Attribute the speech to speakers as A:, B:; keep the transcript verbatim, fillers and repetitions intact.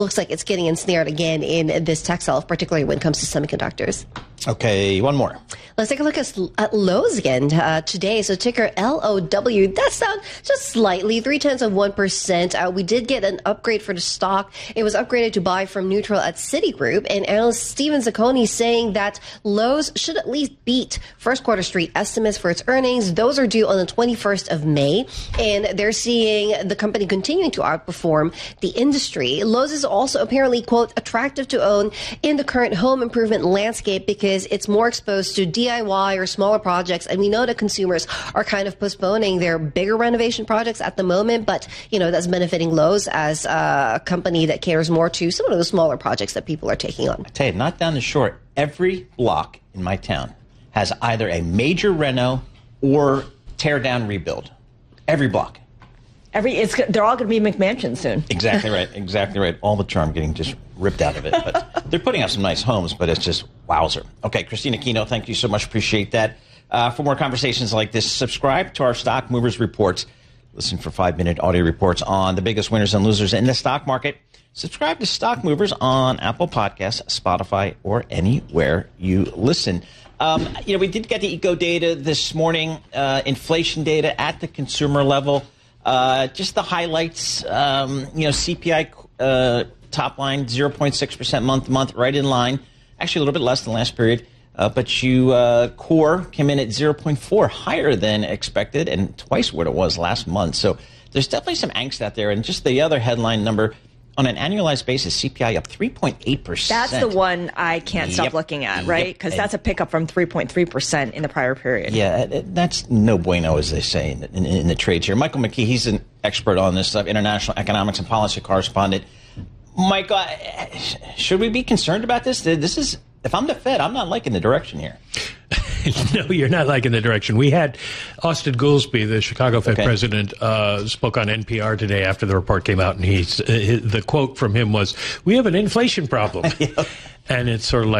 A: looks like it's getting ensnared again in this textile, particularly when it comes to semiconductors.
B: Okay, one more.
A: Let's take a look at, at Lowe's again uh, today. So ticker L O W, that's down just slightly, three tenths of one percent. Uh, we did get an upgrade for the stock. It was upgraded to buy from neutral at Citigroup. And analyst Steven Zacconi saying that Lowe's should at least beat first quarter street estimates for its earnings. Those are due on the twenty-first of May. And they're seeing the company continuing to outperform the industry. Lowe's is also apparently, quote, attractive to own in the current home improvement landscape because it's more exposed to D I Y or smaller projects. And we know that consumers are kind of postponing their bigger renovation projects at the moment. But, you know, that's benefiting Lowe's as a company that caters more to some of the smaller projects that people are taking on.
B: I tell you, not down the short, every block in my town has either a major reno or tear down rebuild. Every block.
C: Every it's they're all going to be McMansions soon.
B: Exactly right. Exactly right. All the charm getting just ripped out of it. But they're putting out some nice homes, but it's just wowzer. Okay, Christina Aquino, thank you so much. Appreciate that. Uh, for more conversations like this, subscribe to our Stock Movers Reports. Listen for five-minute audio reports on the biggest winners and losers in the stock market. Subscribe to Stock Movers on Apple Podcasts, Spotify, or anywhere you listen. Um, you know, we did get the eco data this morning, uh, inflation data at the consumer level. Uh, just the highlights, um, you know, C P I uh, top line, zero point six percent month to month, right in line. Actually, a little bit less than last period. Uh, but you uh, core came in at zero point four, higher than expected, and twice what it was last month. So there's definitely some angst out there. And just the other headline number, on an annualized basis, C P I up three point eight percent.
C: That's the one I can't
B: Yep.
C: stop looking at, right? Because
B: Yep.
C: that's a pickup from three point three percent in the prior period.
B: Yeah, that's no bueno, as they say in, in, in the trades here. Michael McKee, he's an expert on this stuff, international economics and policy correspondent. Mike, uh, should we be concerned about this? This is, if I'm the Fed, I'm not liking the direction here.
D: No, you're not liking the direction. We had Austin Goolsbee, the Chicago Fed
B: Okay.
D: president, uh, spoke on N P R today after the report came out, and he's, uh, the quote from him was, "We have an inflation problem."
B: Yep.
D: And it's sort of like,